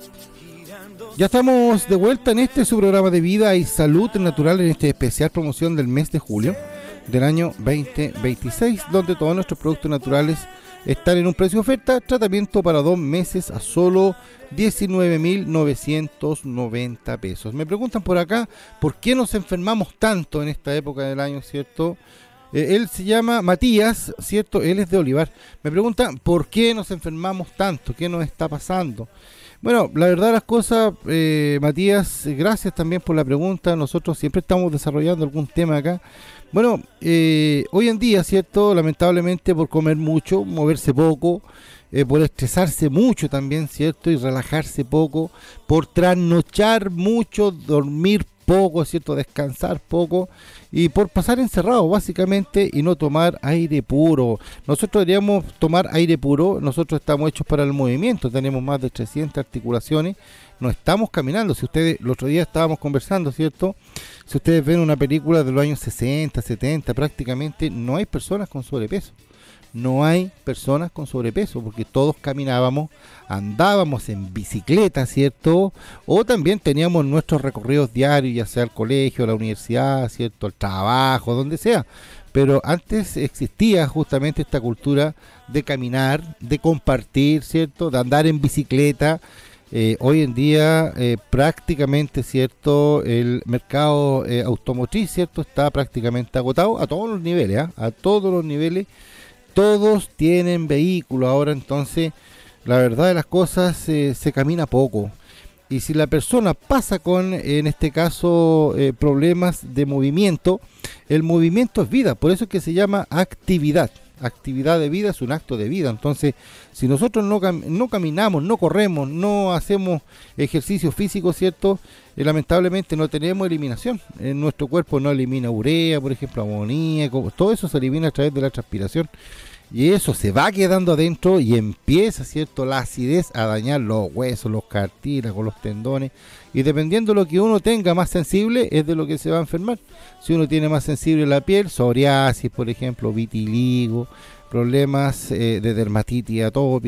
Ya estamos de vuelta en su programa de vida y salud natural, en este especial promoción del mes de julio del año 2026, donde todos nuestros productos naturales están en un precio de oferta. Tratamiento para 2 meses a solo 19.990 pesos. Me preguntan por acá, ¿por qué nos enfermamos tanto en esta época del año, cierto? Él se llama Matías, ¿cierto? Él es de Olivar. Me preguntan, ¿por qué nos enfermamos tanto? ¿Qué nos está pasando? Bueno, la verdad de las cosas, Matías, gracias también por la pregunta. Nosotros siempre estamos desarrollando algún tema acá. Bueno, hoy en día, ¿cierto? Lamentablemente por comer mucho, moverse poco, por estresarse mucho también, ¿cierto? Y relajarse poco, por trasnochar mucho, dormir poco, ¿cierto? Descansar poco y por pasar encerrado básicamente y no tomar aire puro. Nosotros deberíamos tomar aire puro. Nosotros estamos hechos para el movimiento, tenemos más de 300 articulaciones, no estamos caminando. Si ustedes, el otro día estábamos conversando, ¿cierto? Si ustedes ven una película de los años 60, 70, prácticamente no hay personas con sobrepeso. No hay personas con sobrepeso porque todos caminábamos, andábamos en bicicleta, ¿cierto? O también teníamos nuestros recorridos diarios, ya sea al colegio, a la universidad, ¿cierto? Al trabajo, donde sea. Pero antes existía justamente esta cultura de caminar, de compartir, ¿cierto? De andar en bicicleta. Hoy en día prácticamente, ¿cierto? El mercado automotriz, ¿cierto? Está prácticamente agotado a todos los niveles, ¿eh? A todos los niveles. Todos tienen vehículos ahora, entonces la verdad de las cosas se camina poco. Y si la persona pasa con, en este caso, problemas de movimiento, el movimiento es vida, por eso es que se llama actividad. Actividad de vida es un acto de vida. Entonces, si nosotros no caminamos, no corremos, no hacemos ejercicio físico, ¿cierto? Lamentablemente no tenemos eliminación. En nuestro cuerpo no elimina urea, por ejemplo, amoníaco, todo eso se elimina a través de la transpiración. Y eso se va quedando adentro y empieza, ¿cierto?, la acidez a dañar los huesos, los cartílagos, los tendones. Y dependiendo de lo que uno tenga más sensible, es de lo que se va a enfermar. Si uno tiene más sensible la piel, psoriasis, por ejemplo, vitiligo, problemas de dermatitis atópica,